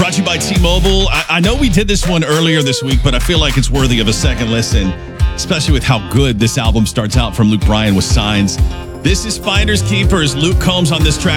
Brought to you by T-Mobile. I know we did this one earlier this week, but I feel like it's worthy of a second listen, especially with how good this album starts out from Luke Bryan with Signs. This is Finders Keepers. Luke Combs on this track.